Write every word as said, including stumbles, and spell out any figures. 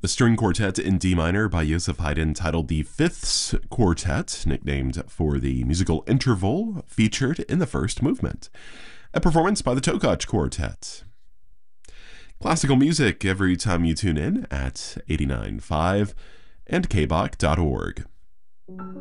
The string quartet in D minor by Joseph Haydn, titled the Fifths Quartet, nicknamed for the musical interval featured in the first movement. A performance by the Tokaj Quartet. Classical music every time you tune in at eighty-nine point five and k b o c dot org.